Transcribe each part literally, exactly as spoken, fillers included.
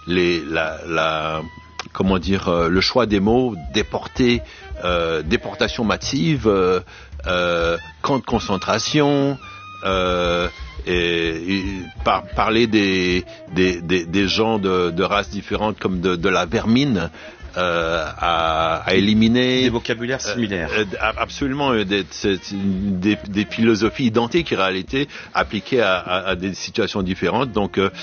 les, la, la, comment dire, euh, le choix des mots, déporter, euh, déportation massive, euh, euh, camp de concentration, euh, et, et par, parler des, des, des, des gens de, de races différentes comme de, de la vermine. Euh, à, à éliminer des vocabulaires similaires. Euh, euh, absolument, euh, des, des, des philosophies identiques en réalité appliquées à, à, à des situations différentes. Donc, euh,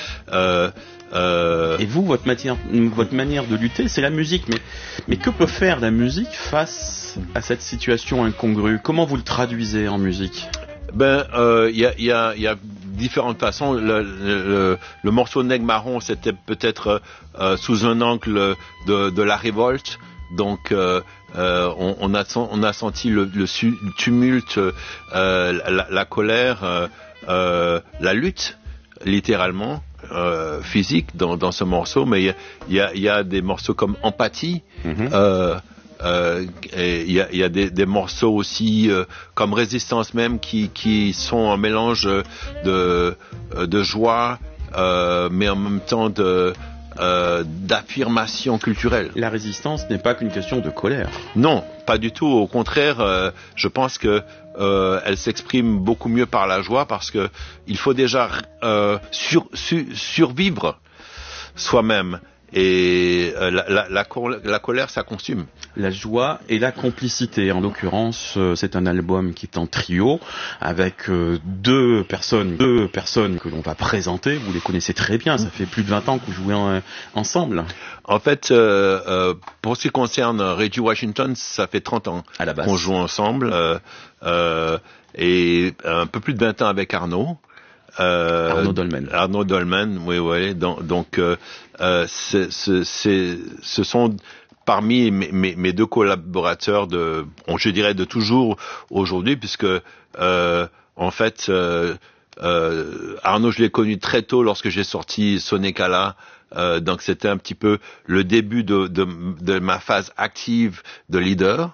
euh, et vous, votre manière, votre manière de lutter, c'est la musique. Mais, mais que peut faire la musique face à cette situation incongrue? Comment vous le traduisez en musique? Ben, il euh, y, a, y, a, y a différentes façons. Le, le, le morceau Nègre Marron, c'était peut-être euh, sous un angle de, de la révolte. Donc, euh, euh, on, on, a, on a senti le, le tumulte, euh, la, la colère, euh, euh, la lutte, littéralement, euh, physique dans, dans ce morceau. Mais il y a, y, a, y a des morceaux comme Empathie. Mm-hmm. euh, Euh, il y a, y a des, des morceaux aussi euh, comme Résistance même qui, qui sont un mélange de, de joie euh, mais en même temps de, euh, d'affirmation culturelle. La résistance n'est pas qu'une question de colère. Non, pas du tout. Au contraire, euh, je pense que euh, elle s'exprime beaucoup mieux par la joie parce que il faut déjà euh, sur, sur, survivre soi-même. Et euh, la, la, la, la colère, ça consume. La joie et la complicité. En l'occurrence, euh, c'est un album qui est en trio avec euh, deux personnes, deux personnes que l'on va présenter. Vous les connaissez très bien. Ça fait plus de vingt ans que vous jouez en, ensemble. En fait, euh, euh, pour ce qui concerne Reggie Washington, ça fait trente ans à la base qu'on joue ensemble euh, euh, et un peu plus de vingt ans avec Arnaud. Euh, Arnaud Dolmen. Arnaud Dolmen, oui, oui. Donc, donc euh, euh, c'est, c'est, c'est, ce sont parmi mes, mes, mes deux collaborateurs de, bon, je dirais de toujours aujourd'hui, puisque euh, en fait, euh, euh, Arnaud, je l'ai connu très tôt lorsque j'ai sorti Sonekala. Euh, donc, c'était un petit peu le début de, de, de ma phase active de leader.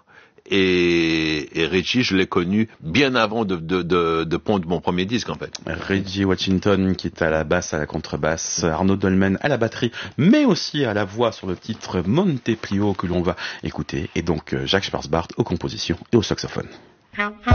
Et, et Reggie, je l'ai connu bien avant de, de, de, de pondre mon premier disque, en fait. Reggie Washington, qui est à la basse, à la contrebasse, Arnaud Dolmen à la batterie, mais aussi à la voix sur le titre Monteplio que l'on va écouter, et donc Jacques Schwarzbart aux compositions et au saxophone.